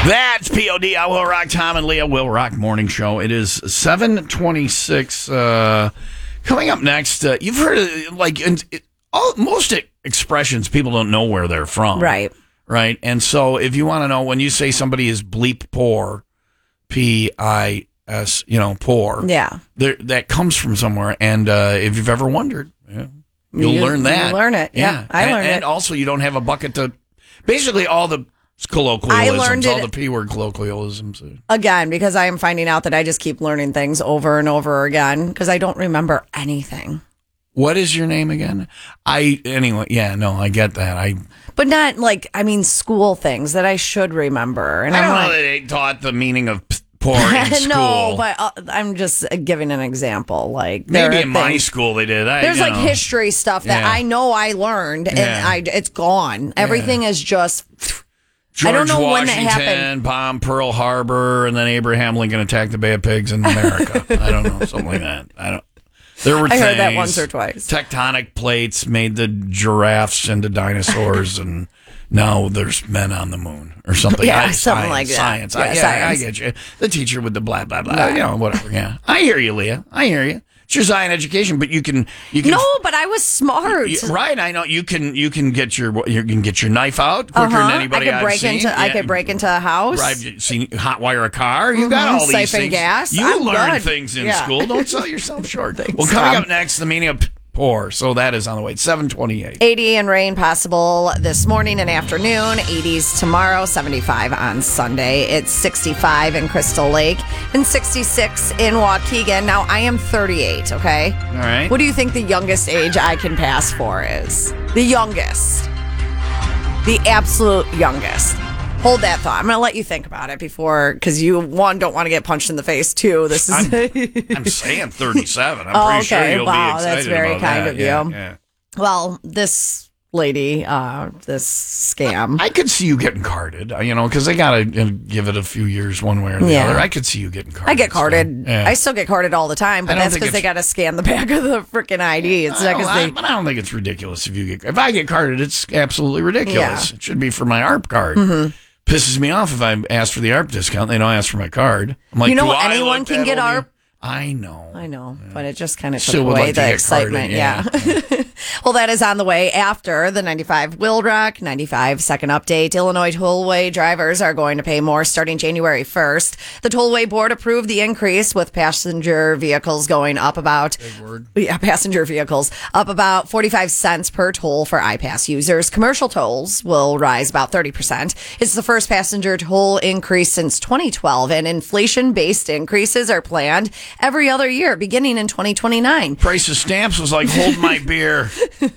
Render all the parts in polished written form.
That's POD. I Will Rock. Tom and Leah Will Rock Morning Show. It is 7:26. Coming up next, you've heard most expressions, people don't know where they're from. Right. Right. And so if you want to know when you say somebody is bleep poor, P-I-S, poor. Yeah. That comes from somewhere. And if you've ever wondered, you'll learn that. You learn it. Yeah. I learned it. And also you don't have a bucket to basically all the colloquialisms, all the P-word colloquialisms. Again, because I am finding out that I just keep learning things over and over again because I don't remember anything. What is your name again? I get that. But not school things that I should remember. And I don't know that they taught the meaning of poor in school. No, but I'm just giving an example. Maybe in my school they did. There's history stuff that I know I learned and it's gone. Everything is just... George I don't know Washington when that happened. bombed Pearl Harbor, and then Abraham Lincoln attacked the Bay of Pigs in America. I don't know, something like that. I heard that once or twice. Tectonic plates made the giraffes into dinosaurs, and now there's men on the moon or something. Yeah, something like that. Science. Science. I get you. The teacher with the blah, blah, blah. Whatever. Yeah. I hear you, Leah. I hear you. It's your Zion education, but you can. No, but I was smart. Right, I know you can get your knife out quicker than anybody I've seen. I could break into a house. Hotwire a car. You got all these Siphon things. gas. You learn things in school. Don't sell yourself short. Well, coming up next, the meaning of poor. So that is on the way. 7:28. 80 and rain possible this morning and afternoon. 80s tomorrow. 75 on Sunday. It's 65 in Crystal Lake and 66 in Waukegan. Now I am 38. Okay. All right. What do you think the youngest age I can pass for is? The youngest. The absolute youngest. Hold that thought. I'm going to let you think about it because you, one, don't want to get punched in the face, two. I'm saying 37. I'm pretty sure you'll be excited that's very about kind that. of you. Yeah. Well, this lady, this scam. I could see you getting carded, because they got to give it a few years one way or the other. I could see you getting carded. I get carded. So, yeah. I still get carded all the time, but that's because they got to scan the back of the freaking ID. It's not but I don't think it's ridiculous if I get carded. It's absolutely ridiculous. Yeah. It should be for my ARP card. Mm-hmm. Pisses me off if I ask for the ARP discount. They don't ask for my card. I'm like, anyone can get ARP. I know, but it just kind of took away the excitement. Well, that is on the way after the 95 Will Rock 95 second update. Illinois tollway drivers are going to pay more starting January 1st. The tollway board approved the increase with passenger vehicles going up about passenger vehicles up about 45 cents per toll for iPass users. Commercial tolls will rise about 30%. It's the first passenger toll increase since 2012, and inflation-based increases are planned every other year, beginning in 2029. Price of stamps was like, hold my beer.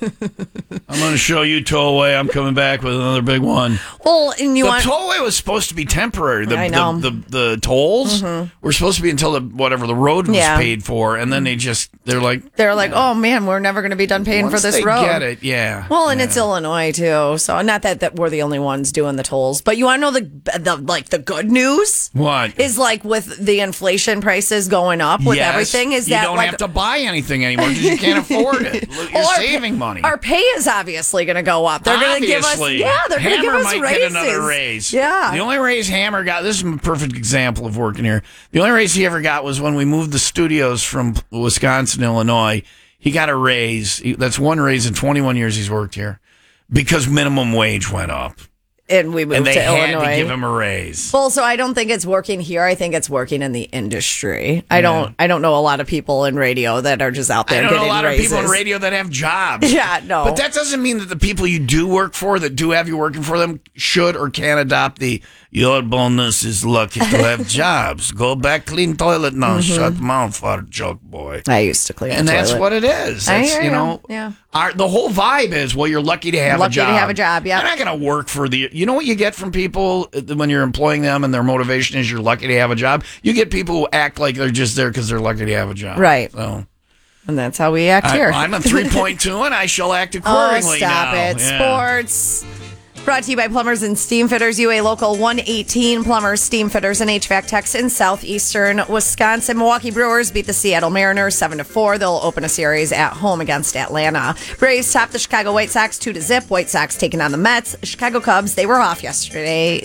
I'm going to show you tollway. I'm coming back with another big one. Well, and tollway was supposed to be temporary. I know. The tolls were supposed to be until the road was paid for, and then they're like, oh man, we're never going to be done paying for this road. Get it? Yeah. Well, and it's Illinois too, so not that we're the only ones doing the tolls, but you want to know the good news? What is with the inflation prices going up with everything? Is that you don't have to buy anything anymore because you can't afford it. You're saving money. Our pay is obviously going to go up. They're going to give us, they're going to give us might raises. Get another raise. Yeah. The only raise Hammer got, this is a perfect example of working here. The only raise he ever got was when we moved the studios from Wisconsin, Illinois. He got a raise. That's one raise in 21 years he's worked here because minimum wage went up. And we moved to Illinois. And they had to give him a raise. Well, so I don't think it's working here. I think it's working in the industry. I don't know a lot of people in radio that are just out there getting raises. I don't know a lot of people in radio that have jobs. Yeah, no. But that doesn't mean that the people you do work for, that do have you working for them, should or can adopt your bonus is lucky to have jobs. Go back, clean toilet now. Shut mouth, fart joke boy. I used to clean and that's what it is. That's, yeah. The whole vibe is, you're lucky to have a job. Lucky to have a job, yeah. You're not going to work for you know what you get from people when you're employing them and their motivation is you're lucky to have a job? You get people who act like they're just there because they're lucky to have a job. Right. So, and that's how we act here. I'm a 3.2 and I shall act accordingly. Stop now. it. Yeah. Sports. Brought to you by Plumbers and Steam Fitters, UA Local 118 Plumbers, Steam Fitters, and HVAC techs in southeastern Wisconsin. Milwaukee Brewers beat the Seattle Mariners 7-4. They'll open a series at home against Atlanta. Braves topped the Chicago White Sox 2-0. White Sox taking on the Mets. Chicago Cubs, they were off yesterday.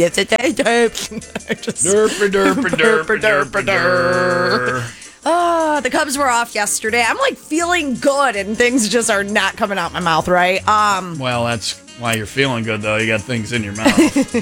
The Cubs were off yesterday. I'm like feeling good and things just are not coming out my mouth, right? Well, that's why you're feeling good, though. You got things in your mouth.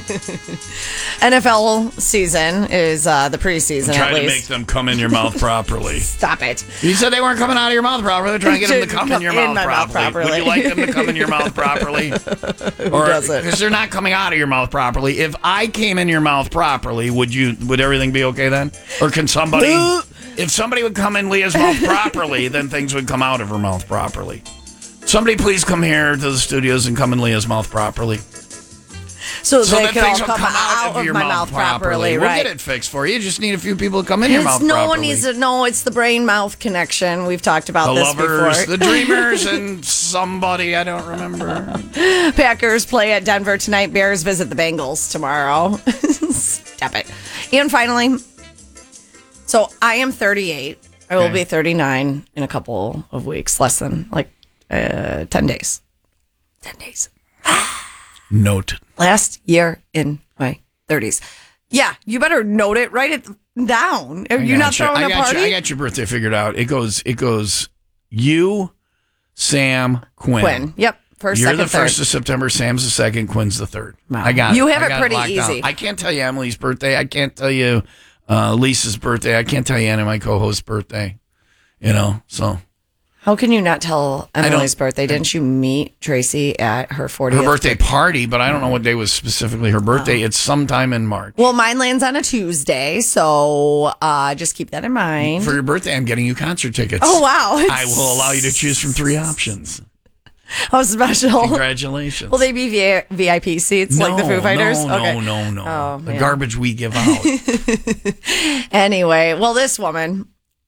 NFL season is the preseason. Try to make them come in your mouth properly. Stop it. You said they weren't coming out of your mouth properly. They're trying to get them to come in your mouth properly. Would you like them to come in your mouth properly? Or because they're not coming out of your mouth properly. If I came in your mouth properly, would everything be okay then? Or can somebody... If somebody would come in Leah's mouth properly, then things would come out of her mouth properly. Somebody please come here to the studios and come in Leah's mouth properly. So they can all come out of my mouth properly, right? We'll get it fixed for you. You just need a few people to come in your mouth properly. No one needs to know. It's the brain-mouth connection. We've talked about this before. The lovers, the dreamers, and somebody I don't remember. Packers play at Denver tonight. Bears visit the Bengals tomorrow. Stop it. And finally... So I am 38. I will be 39 in a couple of weeks, less than 10 days. 10 days. Note. Last year in my 30s. Yeah, you better note it. Write it down. Are you not throwing a party? I got your birthday figured out. It goes you, Sam, Quinn. Yep. First, You're second, the 1st of September. Sam's the 2nd. Quinn's the 3rd. Wow. I got it. You have it pretty easy. I can't tell you Emily's birthday. I can't tell you Lisa's birthday. I can't tell you any of my co-host's birthday. So. How can you not tell Emily's birthday? Didn't you meet Tracy at her 40th? Her birthday party, but I don't know what day was specifically her birthday. It's sometime in March. Well, mine lands on a Tuesday, so just keep that in mind. For your birthday, I'm getting you concert tickets. Oh, wow. I will allow you to choose from 3 options. How special. Congratulations. Will they be VIP seats like the Foo Fighters? No. Oh, the garbage we give out. Anyway, well, this woman,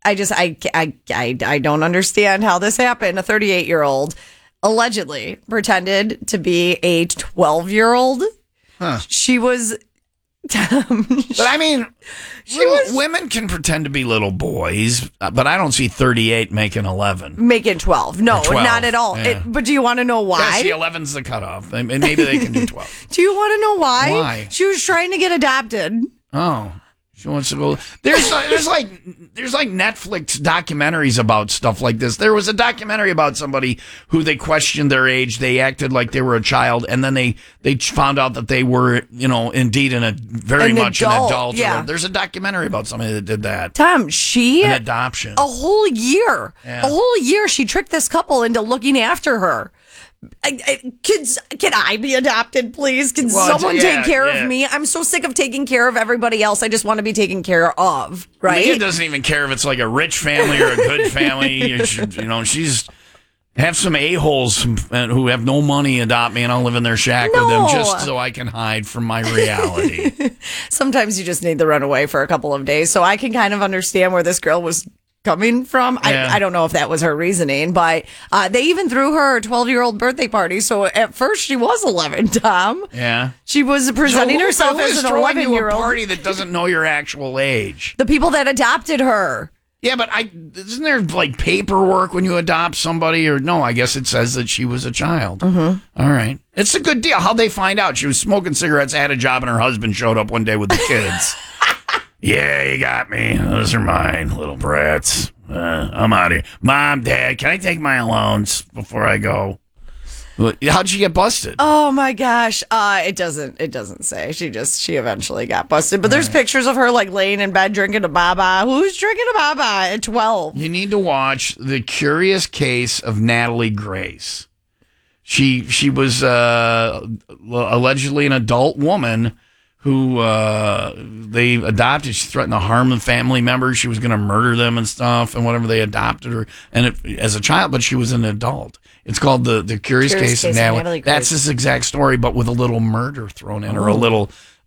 I don't understand how this happened. A 38-year-old allegedly pretended to be a 12-year-old. Huh. She was... But I mean, women can pretend to be little boys, but I don't see 38 making 11. Making 12. No, 12. not at all. Yeah. But do you want to know why? Yeah, see, 11's the cutoff. Maybe they can do 12. Do you want to know why? Why? She was trying to get adopted. Oh. She wants to go. There's like Netflix documentaries about stuff like this. There was a documentary about somebody who they questioned their age. They acted like they were a child, and then they found out that they were, indeed an adult. Yeah. There's a documentary about somebody that did that. Tom, an adoption. A whole year. Yeah. A whole year she tricked this couple into looking after her. Kids, can I be adopted, please? Can someone take care of me? I'm so sick of taking care of everybody else. I just want to be taken care of, right? The kid doesn't even care if it's like a rich family or a good family. She's have some a-holes who have no money adopt me, and I'll live in their shack with them just so I can hide from my reality. Sometimes you just need to run away for a couple of days. So I can kind of understand where this girl was coming from. Yeah. I don't know if that was her reasoning, but they even threw her a 12-year-old birthday party. So at first she was 11, Tom. Yeah. She was presenting herself as an 11-year-old. A party that doesn't know your actual age. The people that adopted her. Yeah, but isn't there like paperwork when you adopt somebody? Or no, I guess it says that she was a child. Mm-hmm. All right. It's a good deal. How'd they find out? She was smoking cigarettes, had a job, and her husband showed up one day with the kids. Yeah, you got me. Those are mine, little brats. I'm out of here. Mom, Dad, can I take my allowance before I go? How'd she get busted? Oh my gosh. It doesn't say. She eventually got busted. But there's pictures of her like laying in bed drinking a baba. Who's drinking a baba at 12? You need to watch The Curious Case of Natalie Grace. She was allegedly an adult woman who they adopted. She threatened to harm the family members. She was going to murder them and stuff, and whatever. They adopted her as a child, but she was an adult. It's called the Curious Case of Natalie Grace. That's this exact story, but with a little murder thrown in, or a little,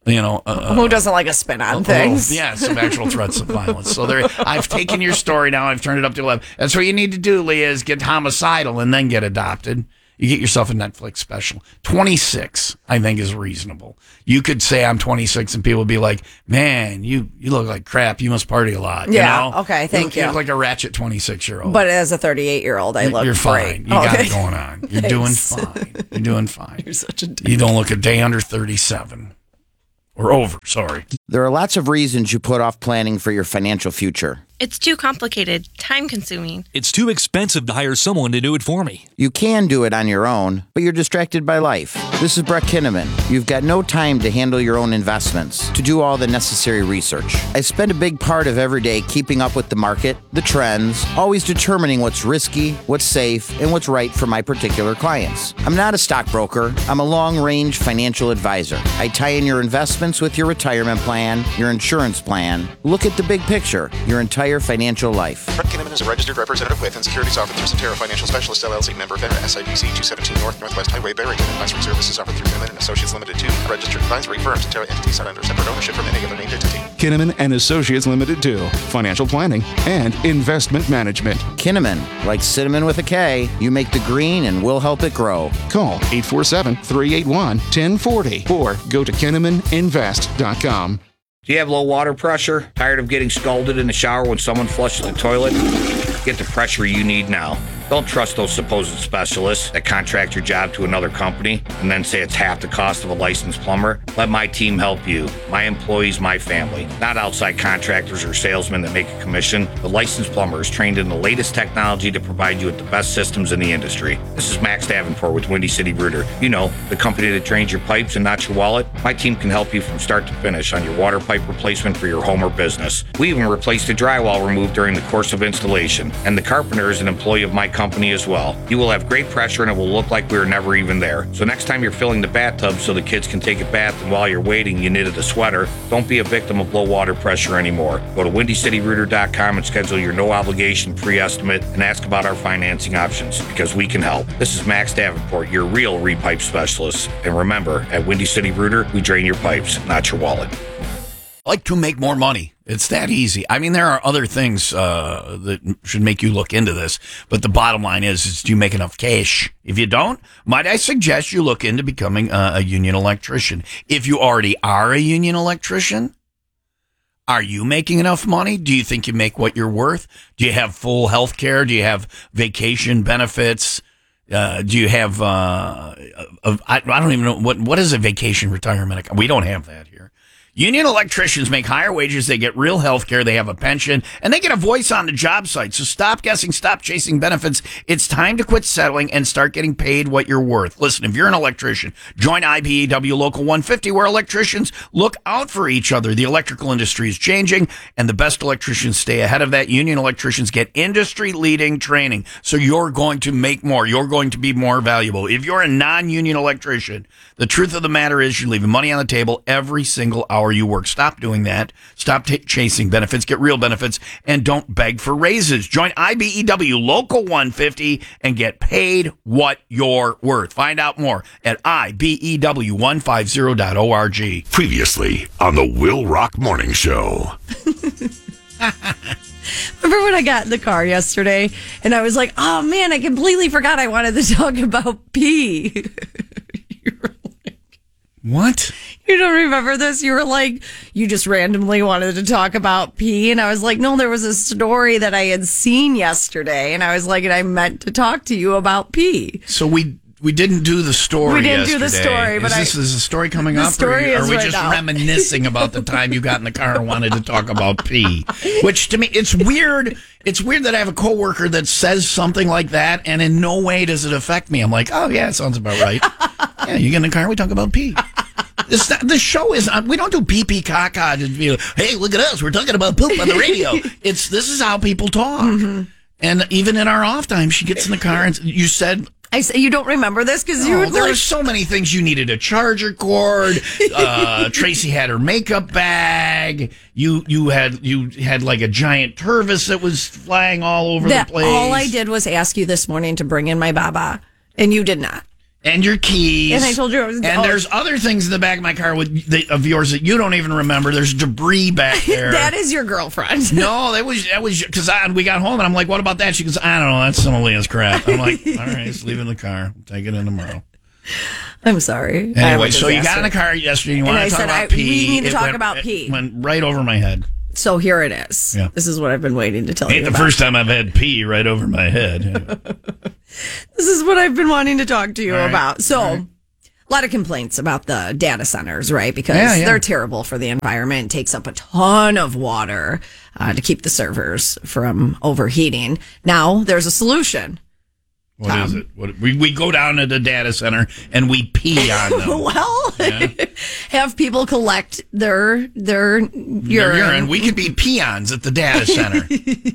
who doesn't like a spin on things? Some actual threats of violence. So I've taken your story now. I've turned it up to 11. That's what you need to do, Leah, is get homicidal and then get adopted. You get yourself a Netflix special. 26, I think, is reasonable. You could say I'm 26 and people would be like, man, you look like crap. You must party a lot. Yeah, you know? Okay, thank you. You look like a ratchet 26-year-old. But as a 38-year-old, I look You're fine. great. You got it going on. You're doing fine. You're doing fine. You're such a dick. You don't look a day under 37. Or over, sorry. There are lots of reasons you put off planning for your financial future. It's too complicated, time-consuming. It's too expensive to hire someone to do it for me. You can do it on your own, but you're distracted by life. This is Brett Kinnaman. You've got no time to handle your own investments, to do all the necessary research. I spend a big part of every day keeping up with the market, the trends, always determining what's risky, what's safe, and what's right for my particular clients. I'm not a stockbroker. I'm a long-range financial advisor. I tie in your investments with your retirement plan, your insurance plan. Look at the big picture, your entire financial life. Brett Kinnaman is a registered representative with and securities offered through Centera Financial Specialist LLC, member FINRA, SIPC 217 North Northwest Highway, Barrington. Advisory services offered through Kinnaman and Associates Limited 2, a registered advisory firm. Centera entities are under separate ownership from any other named entity. Kinnaman and Associates Limited 2, financial planning and investment management. Kinnaman, like cinnamon with a K, you make the green and we'll help it grow. Call 847-381-1040 or go to KinnamanInvest.com. Do you have low water pressure? Tired of getting scalded in the shower when someone flushes the toilet? Get the pressure you need now. Don't trust those supposed specialists that contract your job to another company and then say it's half the cost of a licensed plumber. Let my team help you. My employees, my family. Not outside contractors or salesmen that make a commission. The licensed plumber is trained in the latest technology to provide you with the best systems in the industry. This is Max Davenport with Windy City Rooter. You know, the company that drains your pipes and not your wallet. My team can help you from start to finish on your water pipe replacement for your home or business. We even replaced the drywall removed during the course of installation. And the carpenter is an employee of my company as well. You will have great pressure and it will look like we were never even there. So next time you're filling the bathtub so the kids can take a bath and while you're waiting you knitted a sweater, don't be a victim of low water pressure anymore. Go to WindyCityRooter.com and schedule your no obligation pre-estimate and ask about our financing options because we can help. This is Max Davenport, your real repipe specialist. And remember, at Windy City Rooter, we drain your pipes, not your wallet. Like to make more money. It's that easy. I mean, there are other things that should make you look into this, but the bottom line is do you make enough cash? If you don't, might I suggest you look into becoming a union electrician? If you already are a union electrician, are you making enough money? Do you think you make what you're worth? Do you have full health care? Do you have vacation benefits? Do you have, I don't even know, what is a vacation retirement account? We don't have that here. Union electricians make higher wages, they get real health care, they have a pension, and they get a voice on the job site. So stop guessing, stop chasing benefits. It's time to quit settling and start getting paid what you're worth. Listen, if you're an electrician, join IBEW Local 150, where electricians look out for each other. The electrical industry is changing, and the best electricians stay ahead of that. Union electricians get industry-leading training, so you're going to make more. You're going to be more valuable. If you're a non-union electrician, the truth of the matter is you're leaving money on the table every single hour you work. Stop doing that. Stop chasing benefits. Get real benefits and don't beg for raises. Join IBEW Local 150 and get paid what you're worth. Find out more at IBEW150.org. Previously on the Will Rock Morning Show. Remember when I got in the car yesterday and I was like, oh man, I completely forgot I wanted to talk about pee. What? You don't remember this? You were like, you just randomly wanted to talk about pee. And I was like, no, there was a story that I had seen yesterday. And I was like, and I meant to talk to you about pee. So we didn't do the story. We didn't yesterday. do the story, but is the story coming up? Story or are we right just now. reminiscing about the time you got in the car and wanted to talk about pee? Which to me, it's weird. It's weird that I have a coworker that says something like that, and in no way does it affect me. I'm like, oh yeah, it sounds about right. Yeah, you get in the car, we talk about pee. The show is we don't do pee caca to be like, hey, look at us, we're talking about poop on the radio. This is how people talk. Mm-hmm. And even in our off time, she gets in the car and you said, I say you don't remember this because you were there were so many things. You needed a charger cord. Tracy had her makeup bag. You had like a giant Tervis that was flying all over the place. All I did was ask you this morning to bring in my baba, and you did not. And your keys. And I told you I was... And there's other things in the back of my car of yours that you don't even remember. There's debris back there. That is your girlfriend. No, that was because we got home and I'm like, what about that? She goes, I don't know. That's some of Leah's crap. I'm like, all right, just leave it in the car. Take it in tomorrow. I'm sorry. Anyway, so you got in the car yesterday. You want to talk about pee. We need to talk about pee. It went right over my head. So here it is. Yeah. This is what I've been waiting to tell you about. Ain't the first time I've had pee right over my head. This is what I've been wanting to talk to you about. So, a lot of complaints about the data centers, right? Because they're terrible for the environment. It takes up a ton of water to keep the servers from overheating. Now, there's a solution. What is it? We go down to the data center and we pee on them. Have people collect their urine. We could be peons at the data center.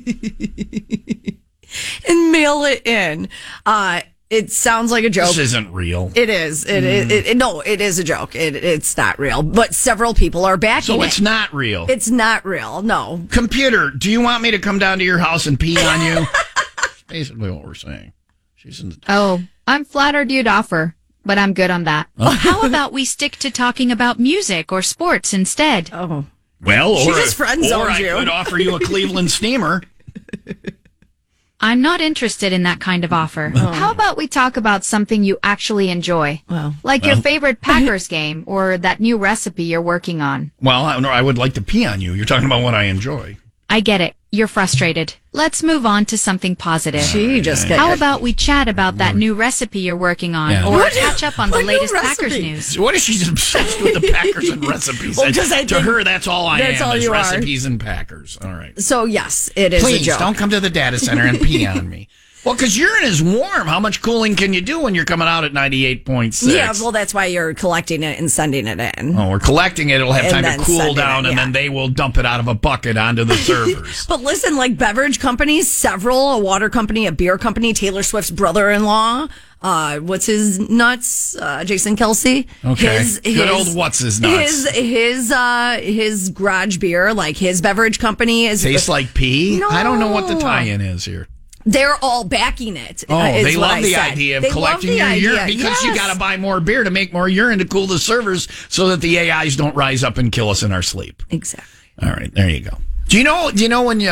And mail it in. It sounds like a joke. This isn't real. It is. No, it is a joke. It's not real. But several people are backing it. So it's not real. It's not real. No. Computer, do you want me to come down to your house and pee on you? That's basically what we're saying. I'm flattered you'd offer, but I'm good on that. How about we stick to talking about music or sports instead? Oh. Well, she just friend-zoned you. Or I could offer you a Cleveland steamer. I'm not interested in that kind of offer. How about we talk about something you actually enjoy? Like your favorite Packers game or that new recipe you're working on. Well, I would like to pee on you. You're talking about what I enjoy. I get it. You're frustrated. Let's move on to something positive. How about we chat about that new recipe you're working on or catch up on the latest Packers news? What if she's obsessed with the Packers and recipes? To her, that's all I am is recipes and Packers. All right. So, yes, it is a joke. Please, don't come to the data center and pee on me. Well, because urine is warm. How much cooling can you do when you're coming out at 98.6? Yeah, well, that's why you're collecting it and sending it in. Oh, we're collecting it. It'll have time to cool down, and then they will dump it out of a bucket onto the servers. But listen, like beverage companies, a water company, a beer company, Taylor Swift's brother-in-law, what's his nuts? Jason Kelce. Okay. Good old what's his nuts? His garage beer, like his beverage company is... Tastes like pee? No. I don't know what the tie-in is here. They're all backing it. Oh, they love the idea of collecting your urine because you got to buy more beer to make more urine to cool the servers so that the AIs don't rise up and kill us in our sleep. Exactly. All right, there you go. Do you know when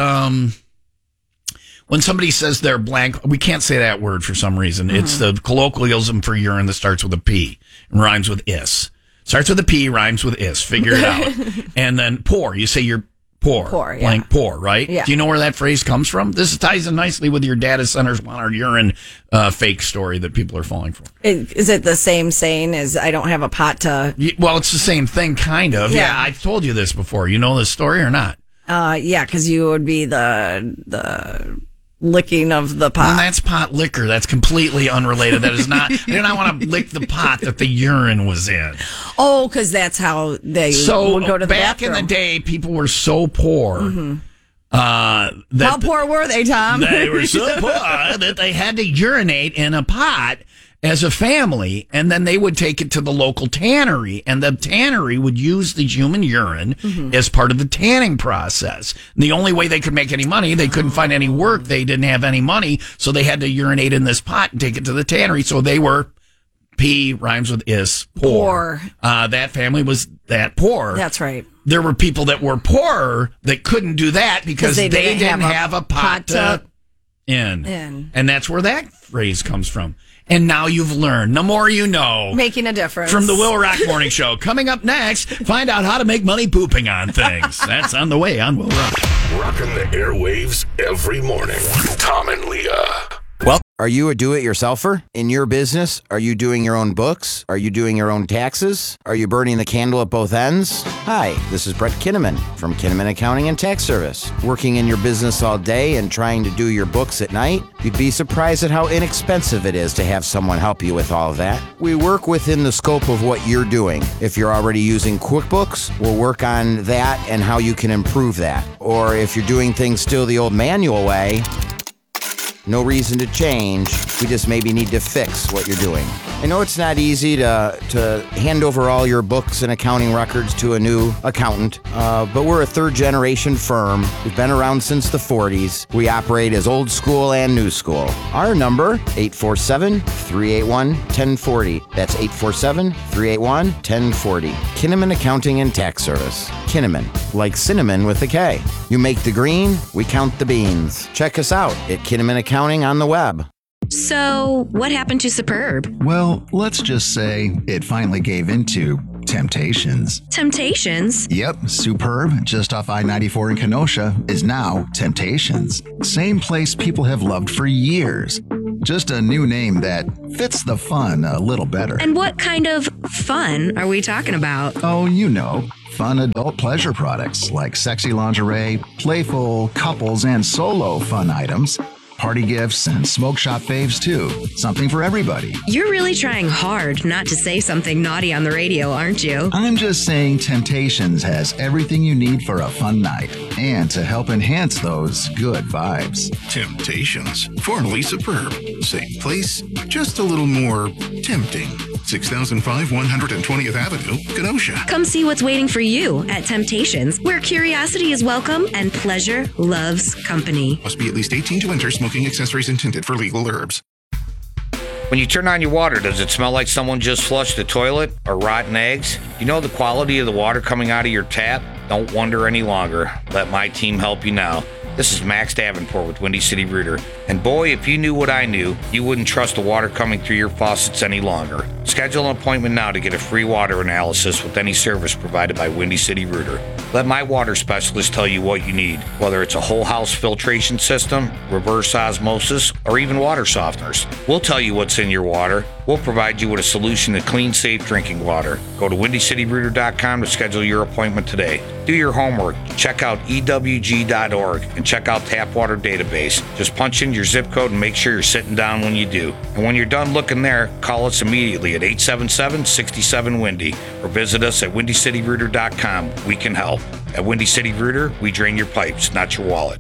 when somebody says they're blank, we can't say that word for some reason. Mm-hmm. It's the colloquialism for urine that starts with a P and rhymes with is. Starts with a P, rhymes with is. Figure it out. And then poor. You say you're poor, blank poor, right? Yeah. Do you know where that phrase comes from? This ties in nicely with your data centers want our urine fake story that people are falling for. Is it the same saying as I don't have a pot to... Well, it's the same thing, kind of. Yeah, I've told you this before. You know this story or not? Yeah, because you would be the licking of the pot. Well, that's pot liquor. That's completely unrelated. That is not... I do not want to lick the pot that the urine was in. Oh, because that's how they would go to the bathroom. Back in the day, people were so poor. Mm-hmm. How poor were they, Tom? They were so poor that they had to urinate in a pot as a family, and then they would take it to the local tannery, and the tannery would use the human urine as part of the tanning process. And the only way they could make any money, they couldn't find any work, they didn't have any money, so they had to urinate in this pot and take it to the tannery. So they were... P rhymes with is, poor. That family was that poor. That's right. There were people that were poorer that couldn't do that because they didn't have a pot to in. And that's where that phrase comes from. And now you've learned. The more you know. Making a difference. From the Will Rock Morning Show. Coming up next, find out how to make money pooping on things. That's on the way on Will Rock. Rocking the airwaves every morning. Tom and Leah. Well, are you a do-it-yourselfer? In your business, are you doing your own books? Are you doing your own taxes? Are you burning the candle at both ends? Hi, this is Brett Kinnaman from Kinnaman Accounting and Tax Service. Working in your business all day and trying to do your books at night? You'd be surprised at how inexpensive it is to have someone help you with all of that. We work within the scope of what you're doing. If you're already using QuickBooks, we'll work on that and how you can improve that. Or if you're doing things still the old manual way, No reason to change. We just maybe need to fix what you're doing. I know it's not easy to hand over all your books and accounting records to a new accountant, but we're a third-generation firm. We've been around since the 40s. We operate as old school and new school. Our number, 847-381-1040. That's 847-381-1040. Kinnaman Accounting and Tax Service. Kinnaman, like cinnamon with a K. You make the green, we count the beans. Check us out at Kinnaman Accounting on the web. So, what happened to Superb? Well, let's just say it finally gave into Temptations. Temptations? Yep, Superb, just off I-94 in Kenosha, is now Temptations. Same place people have loved for years. Just a new name that fits the fun a little better. And what kind of fun are we talking about? Oh, you know. Fun adult pleasure products like sexy lingerie, playful couples and solo fun items, party gifts, and smoke shop faves too. Something for everybody. You're really trying hard not to say something naughty on the radio, aren't you? I'm just saying Temptations has everything you need for a fun night and to help enhance those good vibes. Temptations, formerly Superb. Same place, just a little more tempting. 6005 120th Avenue, Kenosha. Come see what's waiting for you at Temptations, where curiosity is welcome and pleasure loves company. Must be at least 18 to enter. Smoking accessories intended for legal herbs. When you turn on your water, does it smell like someone just flushed the toilet or rotten eggs? You know the quality of the water coming out of your tap? Don't wonder any longer. Let my team help you now. This is Max Davenport with Windy City Rooter. And boy, if you knew what I knew, you wouldn't trust the water coming through your faucets any longer. Schedule an appointment now to get a free water analysis with any service provided by Windy City Rooter. Let my water specialist tell you what you need, whether it's a whole house filtration system, reverse osmosis, or even water softeners. We'll tell you what's in your water. We'll provide you with a solution to clean, safe drinking water. Go to WindyCityRooter.com to schedule your appointment today. Do your homework. Check out EWG.org and check out Tap Water Database. Just punch in your zip code and make sure you're sitting down when you do. And when you're done looking there, call us immediately at 877-67-WINDY or visit us at WindyCityRooter.com. We can help. At Windy City Rooter, we drain your pipes, not your wallet.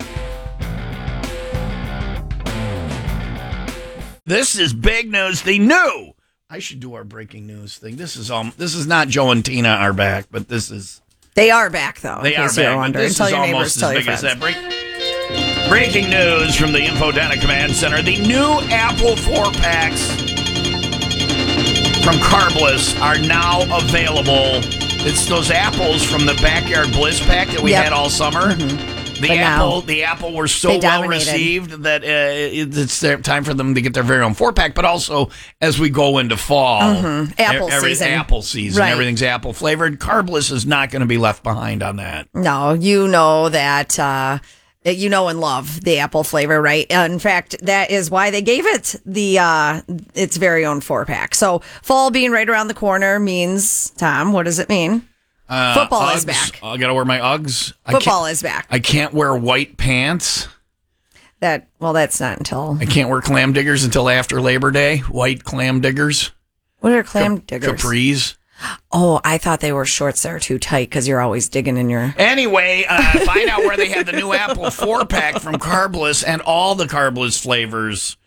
This is big news. They knew. I should do our breaking news thing. This is not Joe and Tina are back, but this is. They are back though. They are back. This is almost as big as that. Breaking news from the Infodata Command Center: the new Apple 4-packs from Carbliss are now available. It's those apples from the Backyard Bliss pack that we had all summer. Mm-hmm. The apple were so well received that it's time for them to get their very own 4-pack. But also, as we go into fall, apple season, right. Everything's apple flavored. Carbliss is not going to be left behind on that. No, you know that. You know and love the apple flavor, right? In fact, that is why they gave it its very own 4-pack. So fall being right around the corner means, Tom, what does it mean? Football is back. I got to wear my Uggs. Football is back. I can't wear white pants. That's not until... I can't wear clam diggers until after Labor Day. White clam diggers. What are clam diggers? Capris. Oh, I thought they were shorts that are too tight because you're always digging in your... Anyway, find out where they have the new Apple 4-pack from Carbliss and all the Carbliss flavors.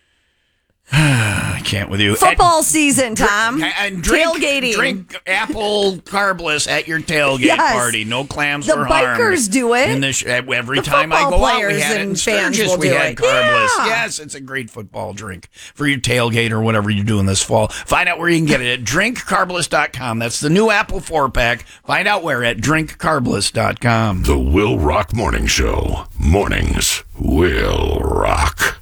I can't with you. Football season, Tom. And tailgating. Drink Apple Carbliss at your tailgate party. No clams or harm. The bikers do it. Every time I go out, we had it in Sturgis. We had Carbliss. Yeah. Yes, it's a great football drink for your tailgate or whatever you're doing this fall. Find out where you can get it at drinkcarbliss.com. That's the new Apple 4-pack. Find out where at drinkcarbliss.com. The Will Rock Morning Show. Mornings will rock.